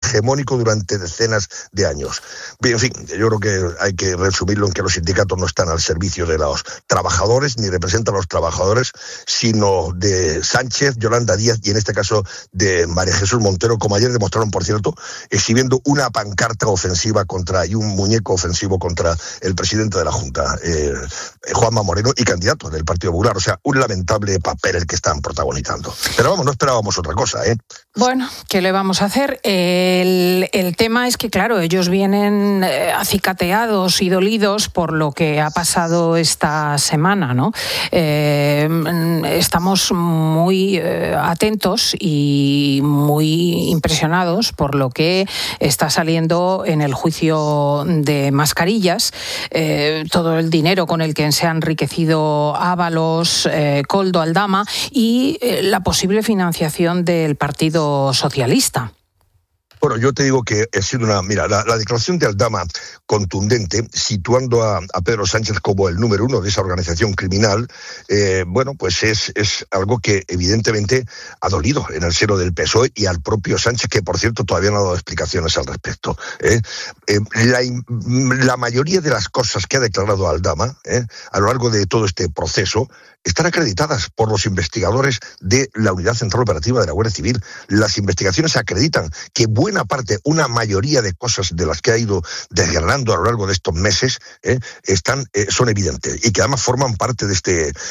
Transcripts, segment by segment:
hegemónico durante decenas de años. Bien, en fin, yo creo que hay que resumirlo en que los sindicatos no están al servicio de los trabajadores, ni representan a los trabajadores, sino de Sánchez, Yolanda Díaz y en este caso de María Jesús Montero, como ayer demostraron, por cierto, exhibiendo una pancarta ofensiva y un muñeco ofensivo contra el presidente de la Junta, Juanma Moreno, y candidato del Partido Popular. O sea, un lamentable papel el que están protagonizando. Pero vamos, no esperábamos otra cosa, ¿eh? Bueno, ¿qué le vamos a hacer? El tema es que, claro, ellos vienen acicateados y dolidos por lo que ha pasado esta semana, ¿no? Estamos muy atentos y muy impresionados por lo que está saliendo en el juicio de mascarillas, todo el dinero con el que se ha enriquecido Ábalos, Koldo, Aldama y la posible financiación del Partido Socialista. Bueno, yo te digo que ha sido la declaración de Aldama contundente, situando a Pedro Sánchez como el número uno de esa organización criminal, pues es algo que evidentemente ha dolido en el seno del PSOE y al propio Sánchez, que por cierto todavía no ha dado explicaciones al respecto. La mayoría de las cosas que ha declarado Aldama a lo largo de todo este proceso están acreditadas por los investigadores de la Unidad Central Operativa de la Guardia Civil. Las investigaciones acreditan que una mayoría de cosas de las que ha ido desgranando a lo largo de estos meses son evidentes y que además forman parte de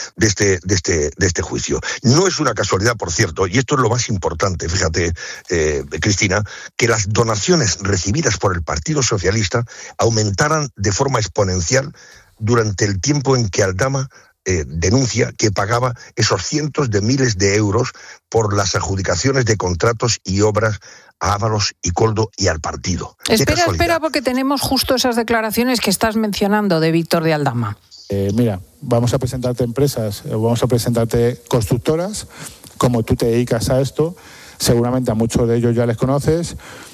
este juicio. No es una casualidad, por cierto, y esto es lo más importante, fíjate, Cristina, que las donaciones recibidas por el Partido Socialista aumentaran de forma exponencial durante el tiempo en que Aldama denuncia que pagaba esos cientos de miles de euros por las adjudicaciones de contratos y obras a Ábalos y Koldo y al partido. Espera, porque tenemos justo esas declaraciones que estás mencionando de Víctor de Aldama. Mira, vamos a presentarte empresas, vamos a presentarte constructoras, como tú te dedicas a esto, seguramente a muchos de ellos ya les conoces,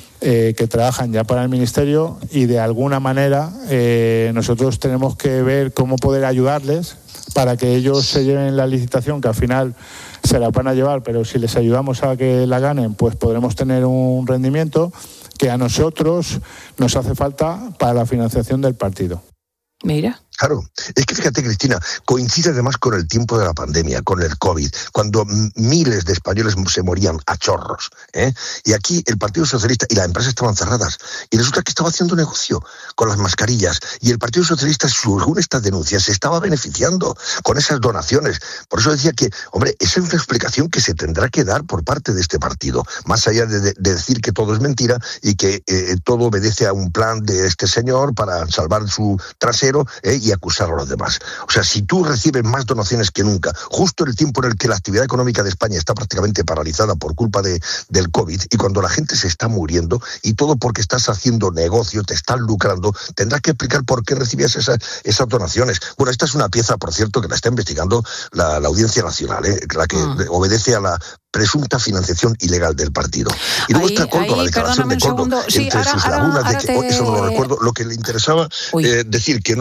que trabajan ya para el Ministerio y de alguna manera nosotros tenemos que ver cómo poder ayudarles para que ellos se lleven la licitación, que al final se la van a llevar, pero si les ayudamos a que la ganen, pues podremos tener un rendimiento que a nosotros nos hace falta para la financiación del partido. Mira. Claro, es que fíjate, Cristina, coincide además con el tiempo de la pandemia, con el COVID, cuando miles de españoles se morían a chorros, y aquí el Partido Socialista y las empresas estaban cerradas, y resulta que estaba haciendo negocio con las mascarillas, y el Partido Socialista, según estas denuncias, se estaba beneficiando con esas donaciones. Por eso decía que, hombre, esa es una explicación que se tendrá que dar por parte de este partido, más allá de decir que todo es mentira y que todo obedece a un plan de este señor para salvar su trasero, y acusar a los demás. O sea, si tú recibes más donaciones que nunca, justo en el tiempo en el que la actividad económica de España está prácticamente paralizada por culpa del COVID, y cuando la gente se está muriendo, y todo porque estás haciendo negocio, te estás lucrando, tendrás que explicar por qué recibías esas donaciones. Bueno, esta es una pieza, por cierto, que la está investigando la Audiencia Nacional, la que obedece a la presunta financiación ilegal del partido. Y luego está Koldo, la declaración de Koldo, entre sus lagunas de que eso no lo recuerdo. Lo que le interesaba decir que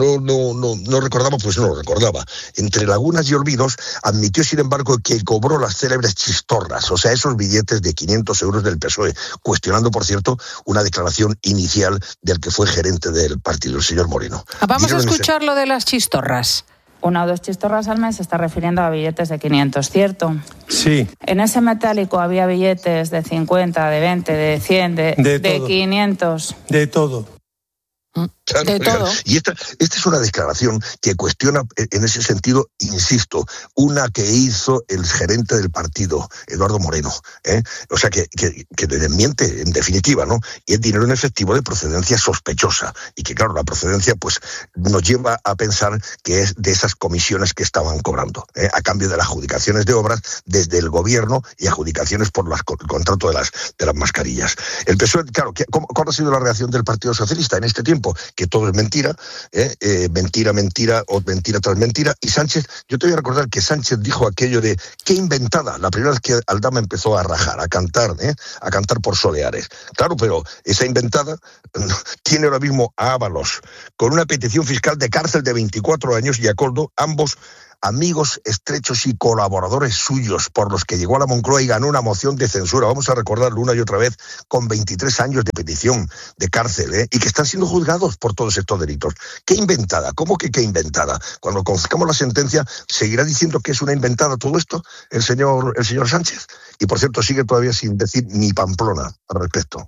no recordaba, pues no lo recordaba. Entre lagunas y olvidos, admitió, sin embargo, que cobró las célebres chistorras, o sea, esos billetes de 500 euros del PSOE, cuestionando, por cierto, una declaración inicial del que fue gerente del partido, el señor Moreno. Vamos a escuchar lo de las chistorras. 1 o 2 chistorras al mes se está refiriendo a billetes de 500, ¿cierto? Sí. En ese metálico había billetes de 50, de 20, de 100, de 500. De todo. Claro, de todo. Y esta es una declaración que cuestiona, en ese sentido, insisto, una que hizo el gerente del partido, Eduardo Moreno, o sea, que desmiente, en definitiva, ¿no? Y es dinero en efectivo de procedencia sospechosa, y que, claro, la procedencia, pues, nos lleva a pensar que es de esas comisiones que estaban cobrando, a cambio de las adjudicaciones de obras desde el gobierno y adjudicaciones por el contrato de las mascarillas. El PSOE, claro, ¿cuál ha sido la reacción del Partido Socialista en este tiempo? Que todo es mentira, mentira tras mentira. Y Sánchez, yo te voy a recordar que Sánchez dijo aquello de qué inventada, la primera vez que Aldama empezó a rajar, a cantar por soleares. Claro, pero esa inventada tiene ahora mismo a Ábalos con una petición fiscal de cárcel de 24 años y a Koldo, ambos amigos estrechos y colaboradores suyos, por los que llegó a la Moncloa y ganó una moción de censura, vamos a recordarlo una y otra vez, con 23 años de petición de cárcel, y que están siendo juzgados por todos estos delitos. ¿Qué inventada? ¿Cómo que qué inventada? Cuando conozcamos la sentencia, ¿seguirá diciendo que es una inventada todo esto el señor Sánchez? Y por cierto, sigue todavía sin decir ni Pamplona al respecto.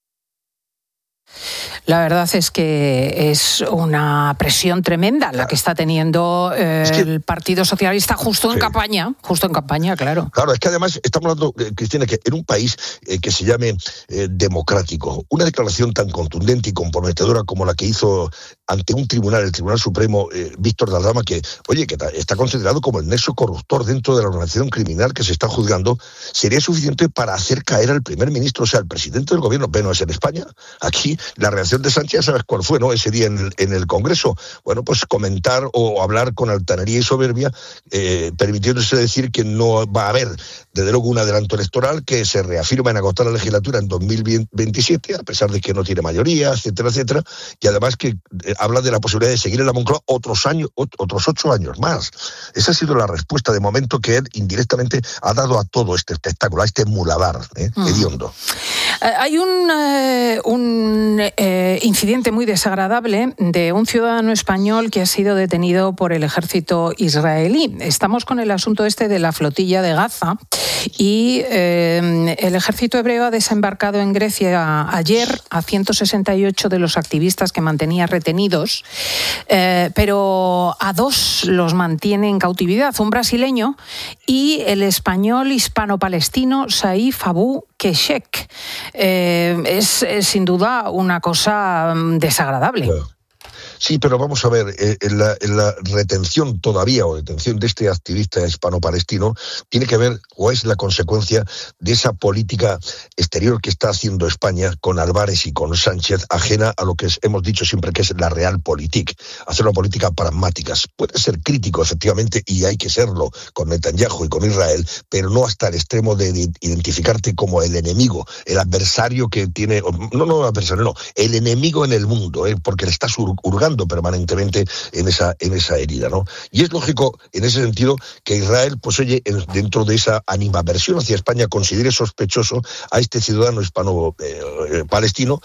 La verdad es que es una presión tremenda la que está teniendo el Partido Socialista justo en campaña, claro. Claro, es que además estamos hablando, Cristina, que en un país que se llame democrático, una declaración tan contundente y comprometedora como la que hizo ante un tribunal, el Tribunal Supremo, Víctor de Aldama, que está considerado como el nexo corruptor dentro de la organización criminal que se está juzgando, sería suficiente para hacer caer al primer ministro, o sea, al presidente del gobierno. Pero no es en España. Aquí la reacción de Sánchez, ¿sabes cuál fue, no? Ese día en el Congreso. Bueno, pues comentar o hablar con altanería y soberbia, permitiéndose decir que no va a haber, desde luego, un adelanto electoral, que se reafirma en agotar la legislatura en 2027, a pesar de que no tiene mayoría, etcétera, etcétera, y además que habla de la posibilidad de seguir en la Moncloa otros 8 años más. Esa ha sido la respuesta de momento que él indirectamente ha dado a todo este espectáculo, a este muladar hediondo. Hay un incidente muy desagradable de un ciudadano español que ha sido detenido por el ejército israelí. Estamos con el asunto de la flotilla de Gaza y el ejército hebreo ha desembarcado en Grecia ayer a 168 de los activistas que mantenía retenidos, pero a 2 los mantiene en cautividad, un brasileño y el español hispano-palestino Saif Abu Keshek. Es sin duda una cosa desagradable. Claro. Sí, pero vamos a ver, en la retención todavía o detención de este activista hispano-palestino tiene que ver o es la consecuencia de esa política exterior que está haciendo España con Álvarez y con Sánchez, ajena a lo que hemos dicho siempre que es la realpolitik, hacer una política pragmática. Puede ser crítico, efectivamente, y hay que serlo con Netanyahu y con Israel, pero no hasta el extremo de identificarte como el enemigo, el adversario que tiene, no adversario, no, el enemigo en el mundo, porque le estás hurgando permanentemente en esa herida, ¿no? Y es lógico, en ese sentido, que Israel, pues oye, dentro de esa animadversión hacia España, considere sospechoso a este ciudadano hispano-palestino,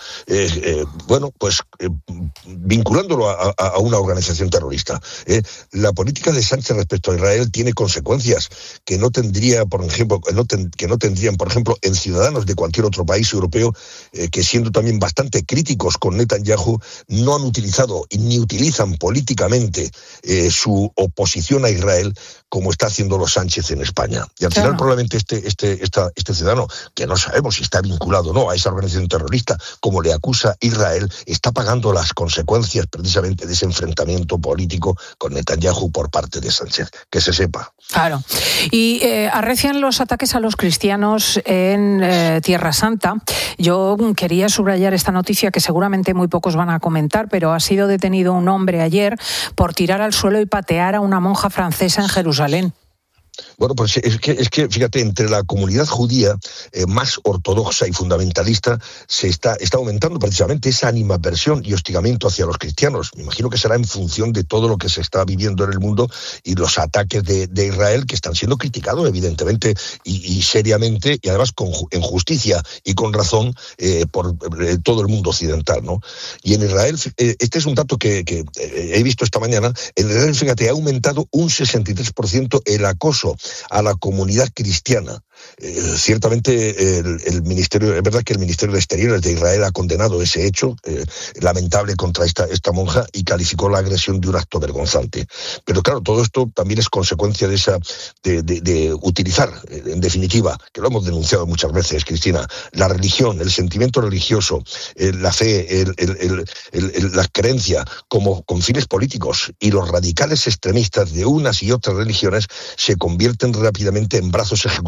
vinculándolo a una organización terrorista. La política de Sánchez respecto a Israel tiene consecuencias que no tendrían, por ejemplo, en ciudadanos de cualquier otro país europeo, que siendo también bastante críticos con Netanyahu, no han utilizado ni utilizan políticamente su oposición a Israel como está haciendo los Sánchez en España. Y al final probablemente este ciudadano, que no sabemos si está vinculado o no a esa organización terrorista, como le acusa Israel, está pagando las consecuencias precisamente de ese enfrentamiento político con Netanyahu por parte de Sánchez. Que se sepa. Claro. Y arrecian los ataques a los cristianos en Tierra Santa. Yo quería subrayar esta noticia que seguramente muy pocos van a comentar, pero ha sido detenido un hombre ayer por tirar al suelo y patear a una monja francesa en Jerusalén. Bueno, pues es que fíjate, entre la comunidad judía más ortodoxa y fundamentalista se está aumentando precisamente esa animadversión y hostigamiento hacia los cristianos. Me imagino que será en función de todo lo que se está viviendo en el mundo y los ataques de Israel, que están siendo criticados evidentemente y seriamente, y además en justicia y con razón por todo el mundo occidental, ¿no? Y en Israel, este es un dato que he visto esta mañana, en Israel, fíjate, ha aumentado un 63% el acoso a la comunidad cristiana. Ciertamente el ministerio, es verdad que el Ministerio de Exteriores de Israel ha condenado ese hecho lamentable contra esta monja y calificó la agresión de un acto vergonzante. Pero claro, todo esto también es consecuencia de utilizar, en definitiva, que lo hemos denunciado muchas veces, Cristina, la religión, el sentimiento religioso, la fe, la creencia con fines políticos, y los radicales extremistas de unas y otras religiones se convierten rápidamente en brazos ejecutores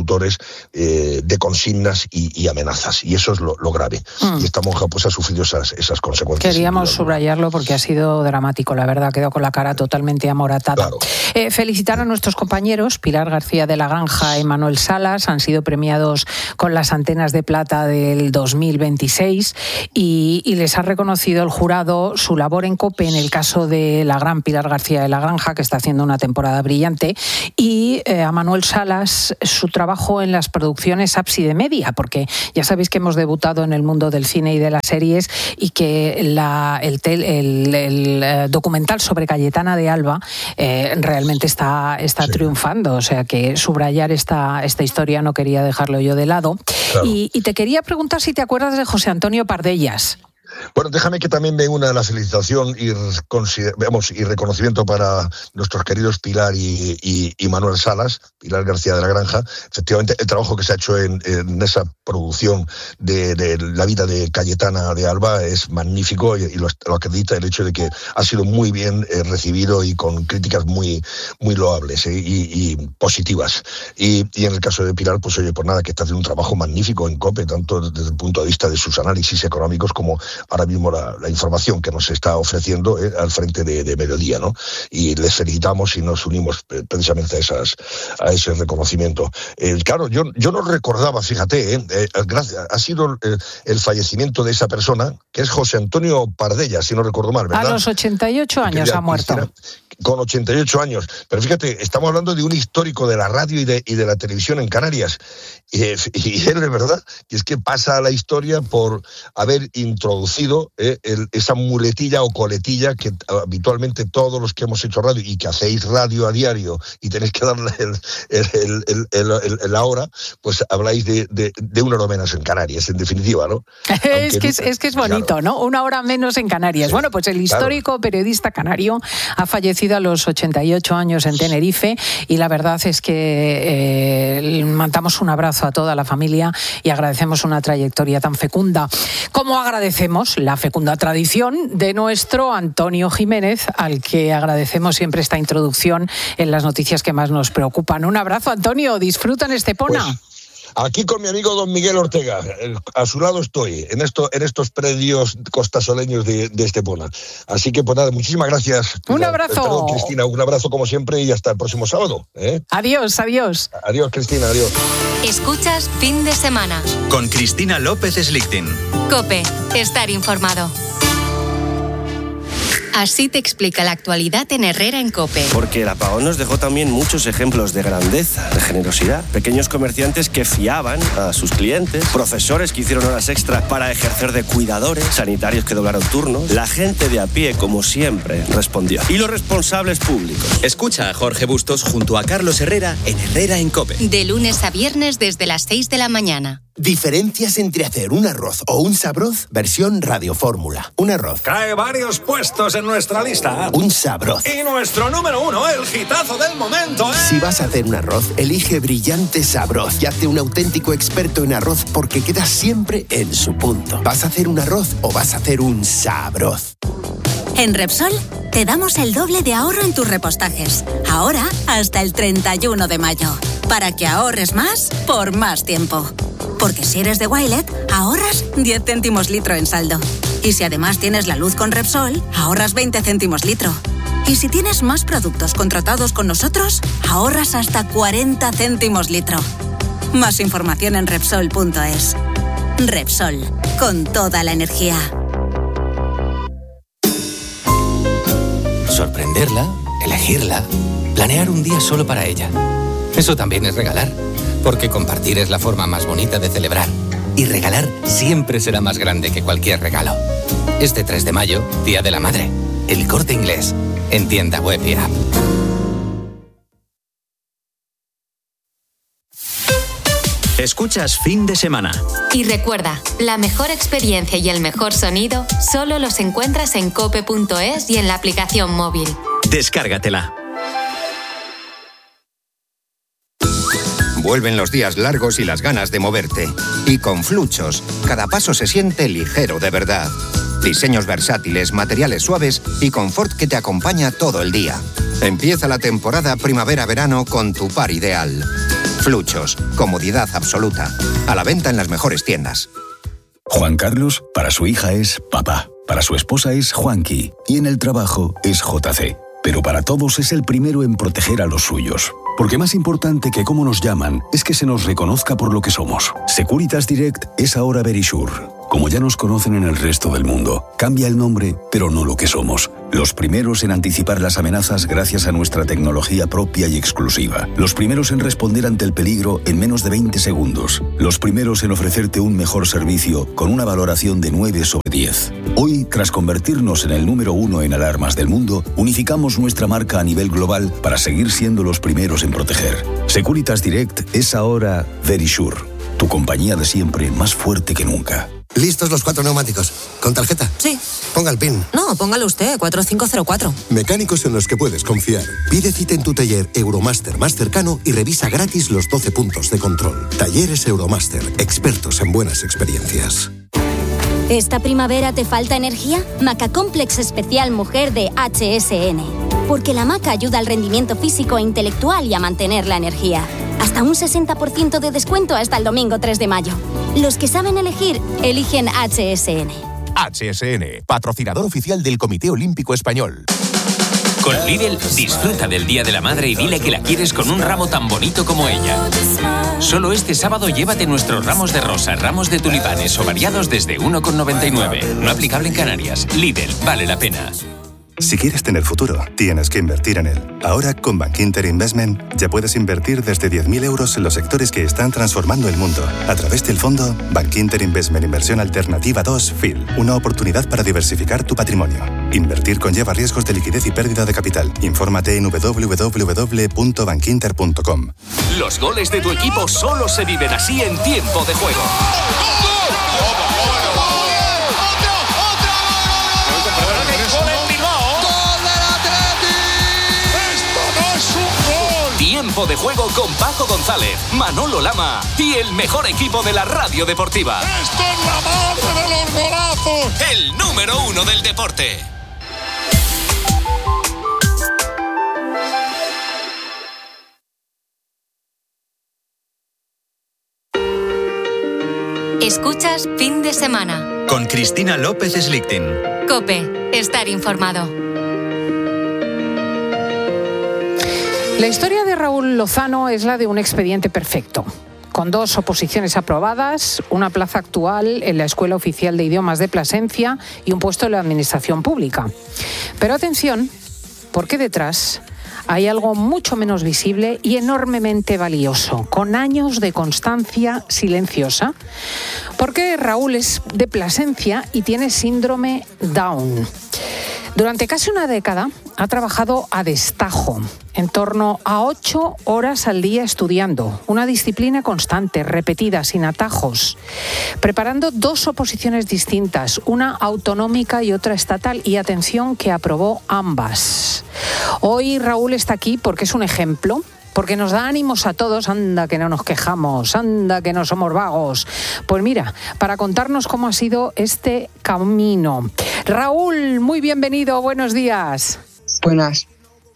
de consignas y amenazas. Y eso es lo grave. Y esta monja pues ha sufrido esas consecuencias. Queríamos subrayarlo porque ha sido dramático, la verdad, quedó con la cara totalmente amoratada. Claro. Felicitar a nuestros compañeros, Pilar García de la Granja y Manuel Salas, han sido premiados con las Antenas de Plata del 2026 y les ha reconocido el jurado su labor en COPE en el caso de la gran Pilar García de la Granja, que está haciendo una temporada brillante, y a Manuel Salas su trabajo en las producciones Ábside Media, porque ya sabéis que hemos debutado en el mundo del cine y de las series y que el documental sobre Cayetana de Alba realmente está triunfando, o sea que subrayar esta historia no quería dejarlo yo de lado. Claro. Y te quería preguntar si te acuerdas de José Antonio Pardellas. Bueno, déjame que también me una la felicitación y reconocimiento para nuestros queridos Pilar y Manuel Salas, Pilar García de la Granja. Efectivamente, el trabajo que se ha hecho en esa producción de la vida de Cayetana de Alba es magnífico y lo acredita el hecho de que ha sido muy bien recibido y con críticas muy, muy loables y positivas. Y en el caso de Pilar, pues oye, pues nada, que está haciendo un trabajo magnífico en COPE, tanto desde el punto de vista de sus análisis económicos como ahora mismo la información que nos está ofreciendo al frente de Mediodía, ¿no? Y les felicitamos y nos unimos precisamente a ese reconocimiento. Claro, yo no recordaba, fíjate, ha sido el fallecimiento de esa persona, que es José Antonio Pardellas, si no recuerdo mal, ¿verdad? A los 88 años ha muerto. Con 88 años. Pero fíjate, estamos hablando de un histórico de la radio y de la televisión en Canarias. Y él, de verdad, y es que pasa a la historia por haber introducido esa muletilla o coletilla que habitualmente todos los que hemos hecho radio y que hacéis radio a diario y tenéis que darle la hora, pues habláis de una hora menos en Canarias, en definitiva, ¿no? Es que es bonito, claro, ¿no? Una hora menos en Canarias. Sí, bueno, pues el histórico periodista canario ha fallecido a los 88 años en Tenerife y la verdad es que mandamos un abrazo a toda la familia y agradecemos una trayectoria tan fecunda. Como agradecemos la fecunda tradición de nuestro Antonio Jiménez, al que agradecemos siempre esta introducción en las noticias que más nos preocupan. Un abrazo, Antonio, disfruta en Estepona. Pues, aquí con mi amigo don Miguel Ortega, a su lado estoy, en estos predios costasoleños de Estepona. Así que pues nada, muchísimas gracias. Un abrazo. Perdón, Cristina, un abrazo como siempre y hasta el próximo sábado. Adiós, adiós. Adiós, Cristina, adiós. Escuchas Fin de Semana. Con Cristina López Slichting. COPE, estar informado. Así te explica la actualidad en Herrera en COPE. Porque el apagón nos dejó también muchos ejemplos de grandeza, de generosidad. Pequeños comerciantes que fiaban a sus clientes, profesores que hicieron horas extra para ejercer de cuidadores, sanitarios que doblaron turnos. La gente de a pie, como siempre, respondió. Y los responsables públicos. Escucha a Jorge Bustos junto a Carlos Herrera en Herrera en COPE. De lunes a viernes desde las 6 de la mañana. Diferencias entre hacer un arroz o un sabroz, versión Radio Fórmula. Un arroz. Cae varios puestos en nuestra lista. Un sabroz. Y nuestro número 1, el hitazo del momento, ¿eh? Si vas a hacer un arroz, elige Brillante Sabroz y hazte un auténtico experto en arroz porque queda siempre en su punto. ¿Vas a hacer un arroz o vas a hacer un sabroz? En Repsol te damos el doble de ahorro en tus repostajes. Ahora hasta el 31 de mayo. Para que ahorres más por más tiempo. Porque si eres de Wilet, ahorras 10 céntimos litro en saldo. Y si además tienes la luz con Repsol, ahorras 20 céntimos litro. Y si tienes más productos contratados con nosotros, ahorras hasta 40 céntimos litro. Más información en Repsol.es. Repsol, con toda la energía. Sorprenderla, elegirla, planear un día solo para ella. Eso también es regalar, porque compartir es la forma más bonita de celebrar. Y regalar siempre será más grande que cualquier regalo. Este 3 de mayo, Día de la Madre. El Corte Inglés, en tienda web y app. Escuchas Fin de Semana. Y recuerda, la mejor experiencia y el mejor sonido solo los encuentras en cope.es y en la aplicación móvil. Descárgatela. Vuelven los días largos y las ganas de moverte. Y con Fluchos, cada paso se siente ligero de verdad. Diseños versátiles, materiales suaves y confort que te acompaña todo el día. Empieza la temporada primavera-verano con tu par ideal. Fluchos, comodidad absoluta. A la venta en las mejores tiendas. Juan Carlos, para su hija es papá. Para su esposa es Juanqui. Y en el trabajo es JC. Pero para todos es el primero en proteger a los suyos. Porque más importante que cómo nos llaman es que se nos reconozca por lo que somos. Securitas Direct es ahora Verisure. Como ya nos conocen en el resto del mundo, cambia el nombre, pero no lo que somos. Los primeros en anticipar las amenazas gracias a nuestra tecnología propia y exclusiva. Los primeros en responder ante el peligro en menos de 20 segundos. Los primeros en ofrecerte un mejor servicio con una valoración de 9 sobre 10. Hoy, tras convertirnos en el número 1 en alarmas del mundo, unificamos nuestra marca a nivel global para seguir siendo los primeros en proteger. Securitas Direct es ahora Verisure, tu compañía de siempre más fuerte que nunca. ¿Listos los 4 neumáticos? ¿Con tarjeta? Sí. Ponga el PIN. No, póngalo usted, 4504. Mecánicos en los que puedes confiar. Pide cita en tu taller Euromaster más cercano y revisa gratis los 12 puntos de control. Talleres Euromaster, expertos en buenas experiencias. ¿Esta primavera te falta energía? Maca Complex Especial Mujer de HSN. Porque la maca ayuda al rendimiento físico e intelectual y a mantener la energía. Hasta un 60% de descuento hasta el domingo 3 de mayo. Los que saben elegir, eligen HSN. HSN, patrocinador oficial del Comité Olímpico Español. Con Lidl, disfruta del Día de la Madre y dile que la quieres con un ramo tan bonito como ella. Solo este sábado llévate nuestros ramos de rosa, ramos de tulipanes o variados desde 1,99. No aplicable en Canarias. Lidl, vale la pena. Si quieres tener futuro, tienes que invertir en él. Ahora, con Bankinter Investment, ya puedes invertir desde 10.000 euros en los sectores que están transformando el mundo. A través del fondo Bankinter Investment Inversión Alternativa 2 FIL. Una oportunidad para diversificar tu patrimonio. Invertir conlleva riesgos de liquidez y pérdida de capital. Infórmate en www.bankinter.com. Los goles de tu equipo solo se viven así en tiempo de juego. Tiempo de juego con Paco González, Manolo Lama y el mejor equipo de la radio deportiva. ¡Esto es la madre de los golazos! El número 1 del deporte. Escuchas Fin de Semana. Con Cristina López Slichting. COPE, estar informado. La historia de Raúl Lozano es la de un expediente perfecto, con 2 oposiciones aprobadas, una plaza actual en la Escuela Oficial de Idiomas de Plasencia y un puesto en la Administración Pública. Pero atención, porque detrás hay algo mucho menos visible y enormemente valioso, con años de constancia silenciosa. Porque Raúl es de Plasencia y tiene síndrome Down. Durante casi una década ha trabajado a destajo, en torno a 8 horas al día estudiando, una disciplina constante, repetida, sin atajos, preparando 2 oposiciones distintas, una autonómica y otra estatal, y atención que aprobó ambas. Hoy Raúl está aquí porque es un ejemplo, porque nos da ánimos a todos. Anda que no nos quejamos, anda que no somos vagos. Pues mira, para contarnos cómo ha sido este camino. Raúl, muy bienvenido, buenos días. Buenas.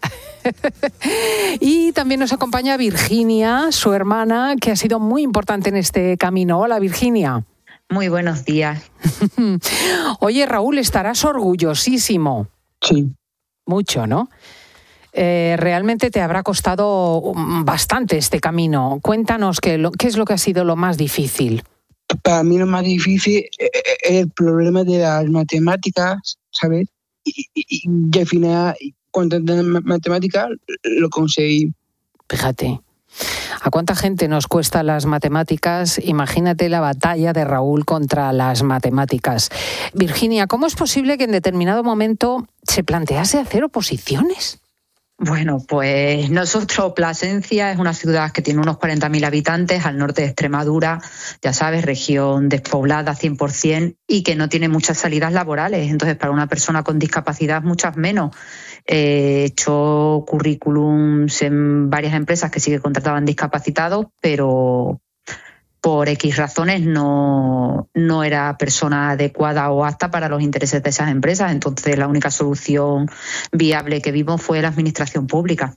Y también nos acompaña Virginia, su hermana, que ha sido muy importante en este camino. Hola, Virginia. Muy buenos días. Oye, Raúl, estarás orgullosísimo. Sí. Mucho, ¿no? Realmente te habrá costado bastante este camino. Cuéntanos qué es lo que ha sido lo más difícil. Para mí lo más difícil es el problema de las matemáticas, ¿sabes? Y al final, cuando entré en matemáticas, lo conseguí. Fíjate, ¿a cuánta gente nos cuesta las matemáticas? Imagínate la batalla de Raúl contra las matemáticas. Virginia, ¿cómo es posible que en determinado momento se plantease hacer oposiciones? Bueno, pues nosotros, Plasencia es una ciudad que tiene unos 40.000 habitantes al norte de Extremadura, ya sabes, región despoblada 100% y que no tiene muchas salidas laborales. Entonces, para una persona con discapacidad, muchas menos. He hecho currículums en varias empresas que sí que contrataban discapacitados, pero por X razones no era persona adecuada o apta para los intereses de esas empresas. Entonces, la única solución viable que vimos fue la administración pública.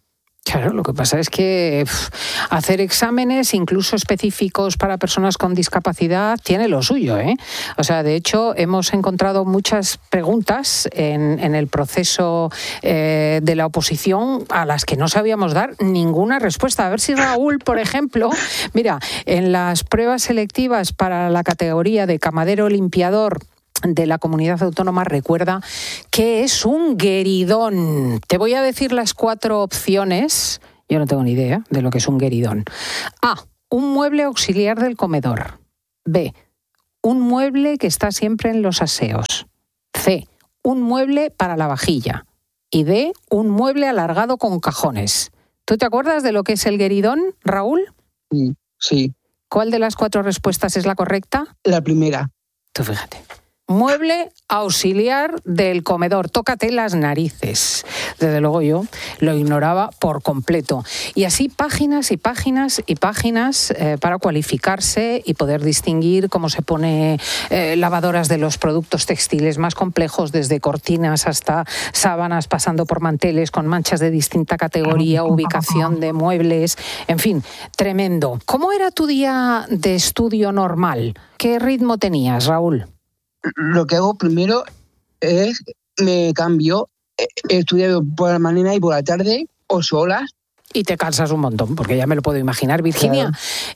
Claro, lo que pasa es que hacer exámenes, incluso específicos para personas con discapacidad, tiene lo suyo, ¿eh? O sea, de hecho, hemos encontrado muchas preguntas en el proceso de la oposición a las que no sabíamos dar ninguna respuesta. A ver si Raúl, por ejemplo, mira, en las pruebas selectivas para la categoría de camarero limpiador de la comunidad autónoma recuerda qué es un gueridón. Te voy a decir las 4 opciones. Yo no tengo ni idea de lo que es un gueridón. A, un mueble auxiliar del comedor. B, un mueble que está siempre en los aseos. C, un mueble para la vajilla. Y D, un mueble alargado con cajones. ¿Tú te acuerdas de lo que es el gueridón, Raúl? Sí. ¿Cuál de las 4 respuestas es la correcta? La primera. Tú fíjate. Mueble auxiliar del comedor. Tócate las narices. Desde luego yo lo ignoraba por completo. Y así páginas y páginas y páginas para cualificarse y poder distinguir cómo se pone lavadoras de los productos textiles más complejos, desde cortinas hasta sábanas, pasando por manteles con manchas de distinta categoría, ubicación de muebles, en fin, tremendo. ¿Cómo era tu día de estudio normal? ¿Qué ritmo tenías, Raúl? Lo que hago primero es me cambio, estudio por la mañana y por la tarde, 8 horas. Y te cansas un montón, porque ya me lo puedo imaginar. Virginia,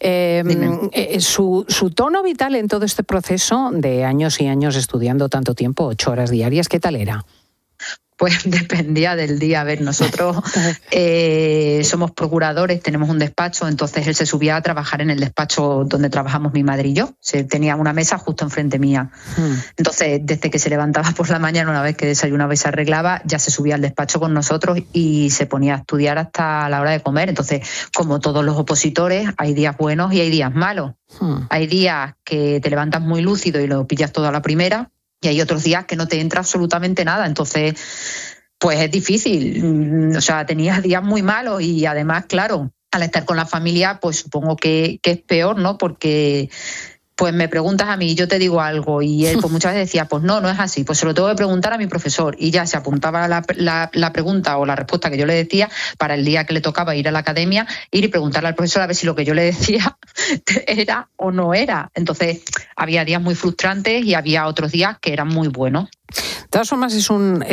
su tono vital en todo este proceso de años y años estudiando tanto tiempo, 8 horas diarias, ¿qué tal era? Pues dependía del día. A ver, nosotros somos procuradores, tenemos un despacho, entonces él se subía a trabajar en el despacho donde trabajamos mi madre y yo. Tenía una mesa justo enfrente mía. Entonces, desde que se levantaba por la mañana, una vez que desayunaba y se arreglaba, ya se subía al despacho con nosotros y se ponía a estudiar hasta la hora de comer. Entonces, como todos los opositores, hay días buenos y hay días malos. Hay días que te levantas muy lúcido y lo pillas todo a la primera, y hay otros días que no te entra absolutamente nada. Entonces, pues es difícil. O sea, tenías días muy malos y además, claro, al estar con la familia, pues supongo que es peor, ¿no? Porque pues me preguntas a mí, yo te digo algo, y él pues muchas veces decía, pues no es así, pues se lo tengo que preguntar a mi profesor, y ya se apuntaba la pregunta o la respuesta que yo le decía para el día que le tocaba ir a la academia, ir y preguntarle al profesor a ver si lo que yo le decía era o no era. Entonces había días muy frustrantes y había otros días que eran muy buenos. De todas formas, es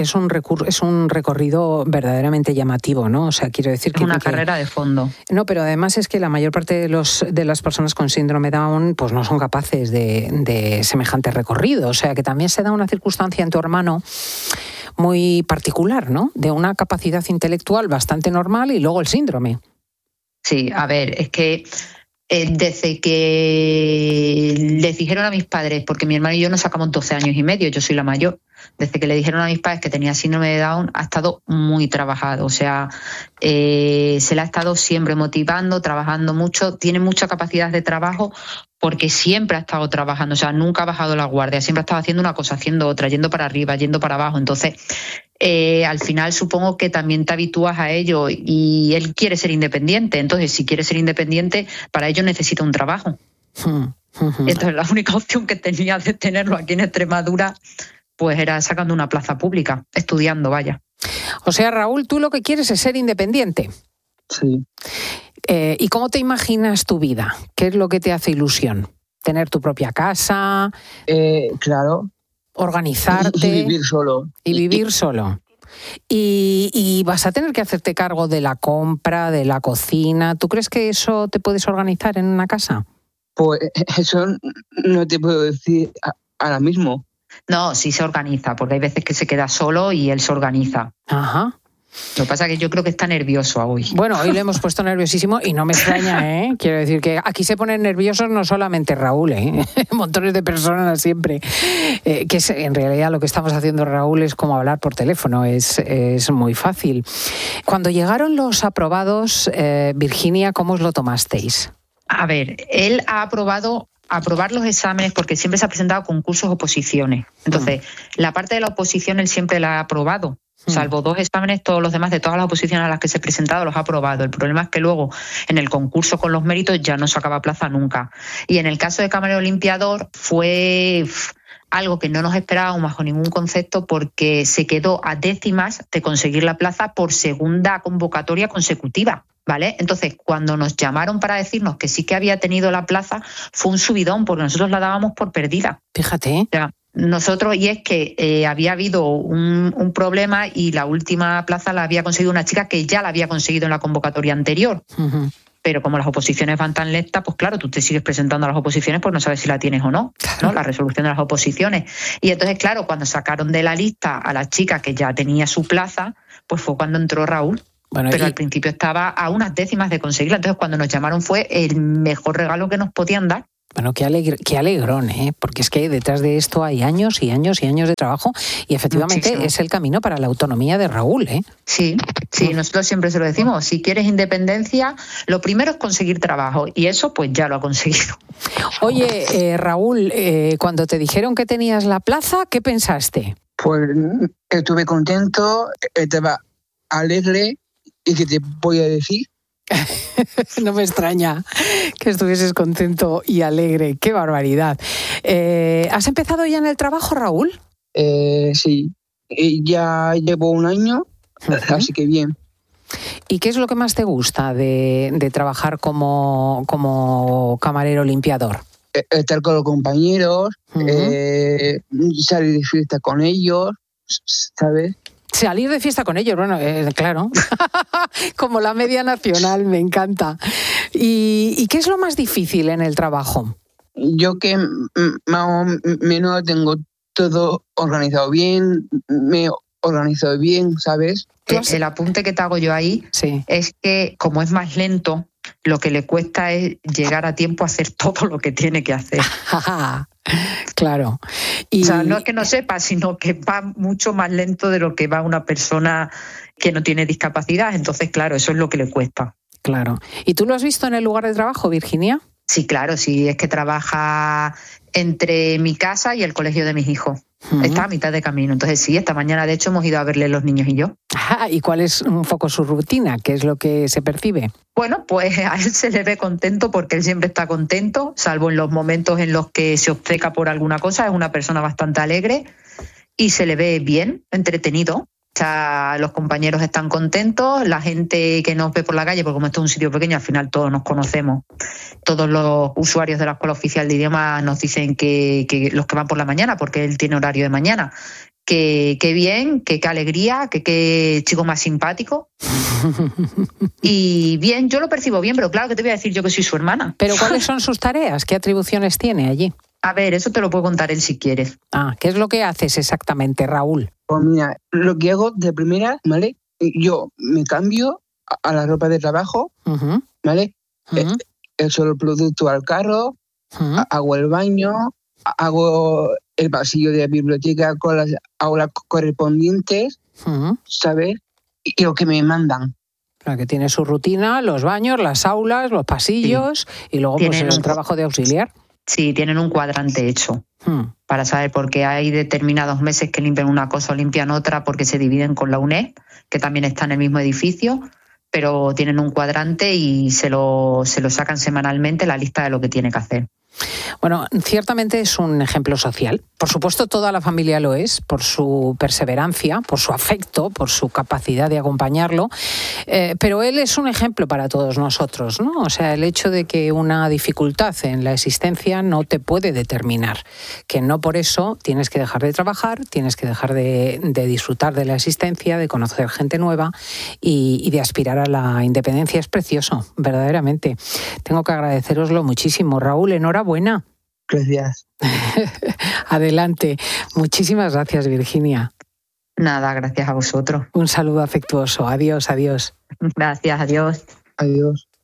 un recorrido verdaderamente llamativo, ¿no? O sea, quiero decir que... Es una carrera de fondo. No, pero además es que la mayor parte de las personas con síndrome Down pues no son capaces de semejante recorrido. O sea, que también se da una circunstancia en tu hermano muy particular, ¿no? De una capacidad intelectual bastante normal y luego el síndrome. Sí, a ver, es que... desde que les dijeron a mis padres, porque mi hermano y yo nos sacamos 12 años y medio, yo soy la mayor, desde que le dijeron a mis padres que tenía síndrome de Down, ha estado muy trabajado. O sea, se le ha estado siempre motivando, trabajando mucho, tiene mucha capacidad de trabajo porque siempre ha estado trabajando. O sea, nunca ha bajado la guardia, siempre ha estado haciendo una cosa, haciendo otra, yendo para arriba, yendo para abajo. Entonces, al final supongo que también te habitúas a ello, y él quiere ser independiente. Entonces, si quiere ser independiente, para ello necesita un trabajo. Entonces, la única opción que tenía de tenerlo aquí en Extremadura pues era sacando una plaza pública, estudiando, vaya. O sea, Raúl, tú lo que quieres es ser independiente. Sí. ¿Y cómo te imaginas tu vida? ¿Qué es lo que te hace ilusión? ¿Tener tu propia casa? Claro. ¿Organizarte? Y vivir solo. Y vivir solo. Y vas a tener que hacerte cargo de la compra, de la cocina. ¿Tú crees que eso te puedes organizar en una casa? Pues eso no te puedo decir ahora mismo. No, sí se organiza, porque hay veces que se queda solo y él se organiza. Ajá. Lo que pasa es que yo creo que está nervioso hoy. Bueno, hoy le hemos puesto nerviosísimo y no me extraña, ¿eh? Quiero decir que aquí se ponen nerviosos no solamente Raúl, montones de personas siempre. Que en realidad lo que estamos haciendo, Raúl, es como hablar por teléfono, es muy fácil. Cuando llegaron los aprobados, Virginia, ¿cómo os lo tomasteis? A ver, él ha aprobado aprobar los exámenes porque siempre se ha presentado concursos oposiciones. Entonces, la parte de la oposición él siempre la ha aprobado. Salvo 2 exámenes, todos los demás de todas las oposiciones a las que se ha presentado los ha aprobado. El problema es que luego en el concurso con los méritos ya no sacaba plaza nunca. Y en el caso de camarero limpiador fue algo que no nos esperábamos bajo ningún concepto, porque se quedó a décimas de conseguir la plaza por segunda convocatoria consecutiva, ¿vale? Entonces, cuando nos llamaron para decirnos que sí que había tenido la plaza, fue un subidón, porque nosotros la dábamos por perdida. Fíjate. O sea, nosotros, y es que había habido un problema y la última plaza la había conseguido una chica que ya la había conseguido en la convocatoria anterior. Uh-huh. Pero como las oposiciones van tan lentas, pues claro, tú te sigues presentando a las oposiciones, pues no sabes si la tienes o no, ¿no? La resolución de las oposiciones. Y entonces, claro, cuando sacaron de la lista a la chica que ya tenía su plaza, pues fue cuando entró Raúl. Bueno, pero al principio estaba a unas décimas de conseguirla. Entonces, cuando nos llamaron fue el mejor regalo que nos podían dar. Bueno, qué alegrón, ¿eh? Porque es que detrás de esto hay años y años y años de trabajo y efectivamente muchísimo. Es el camino para la autonomía de Raúl, ¿eh? Sí, nosotros siempre se lo decimos. Si quieres independencia, lo primero es conseguir trabajo y eso pues ya lo ha conseguido. Oye, Raúl, cuando te dijeron que tenías la plaza, ¿qué pensaste? Pues estuve contento, estaba alegre y ¿qué te voy a decir? No me extraña que estuvieses contento y alegre. ¡Qué barbaridad! ¿Has empezado ya en el trabajo, Raúl? Sí, ya llevo un año, así que bien. ¿Y qué es lo que más te gusta de trabajar como camarero limpiador? Estar con los compañeros, salir de fiesta con ellos, ¿sabes? Salir de fiesta con ellos, bueno, claro, como la media nacional, me encanta. ¿Y qué es lo más difícil en el trabajo? Yo que más o menos tengo todo organizado bien, me he organizado bien, ¿sabes? El apunte que te hago yo ahí es que como es más lento, lo que le cuesta es llegar a tiempo a hacer todo lo que tiene que hacer. Claro. O sea, no es que no sepa, sino que va mucho más lento de lo que va una persona que no tiene discapacidad. Entonces, claro, eso es lo que le cuesta. Claro. ¿Y tú lo has visto en el lugar de trabajo, Virginia? Sí, claro, sí. Es que trabaja entre mi casa y el colegio de mis hijos. Está a mitad de camino. Entonces, sí, esta mañana, de hecho, hemos ido a verle los niños y yo. ¿Y cuál es un poco su rutina? ¿Qué es lo que se percibe? Bueno, pues a él se le ve contento porque él siempre está contento, salvo en los momentos en los que se obceca por alguna cosa. Es una persona bastante alegre y se le ve bien, entretenido. O sea, los compañeros están contentos, la gente que nos ve por la calle, porque como esto es un sitio pequeño, al final todos nos conocemos. Todos los usuarios de la Escuela Oficial de Idiomas nos dicen que los que van por la mañana, porque él tiene horario de mañana, que bien, que qué alegría, que qué chico más simpático. Y bien, yo lo percibo bien, pero claro que te voy a decir yo que soy su hermana. ¿Pero cuáles son sus tareas? ¿Qué atribuciones tiene allí? A ver, eso te lo puedo contar él si quieres. ¿Qué es lo que haces exactamente, Raúl? Pues mira, lo que hago de primera, ¿vale? Yo me cambio a la ropa de trabajo, ¿vale? Echo el producto al carro, hago el baño, hago el pasillo de la biblioteca con las aulas correspondientes, ¿sabes? Y lo que me mandan. Claro, que tiene su rutina, los baños, las aulas, los pasillos y luego pues el trabajo de auxiliar. Sí, tienen un cuadrante hecho para saber, porque hay determinados meses que limpian una cosa o limpian otra porque se dividen con la UNED, que también está en el mismo edificio, pero tienen un cuadrante y se lo sacan semanalmente la lista de lo que tiene que hacer. Bueno, ciertamente es un ejemplo social. Por supuesto, toda la familia lo es, por su perseverancia, por su afecto, por su capacidad de acompañarlo. Pero él es un ejemplo para todos nosotros, ¿no? O sea, el hecho de que una dificultad en la existencia no te puede determinar. Que no por eso tienes que dejar de trabajar, tienes que dejar de disfrutar de la existencia, de conocer gente nueva y de aspirar a la independencia. Es precioso, verdaderamente. Tengo que agradeceroslo muchísimo. Raúl, enhorabuena. Gracias. Adelante. Muchísimas gracias, Virginia. Nada, gracias a vosotros. Un saludo afectuoso. Adiós, adiós. Gracias, adiós. Adiós.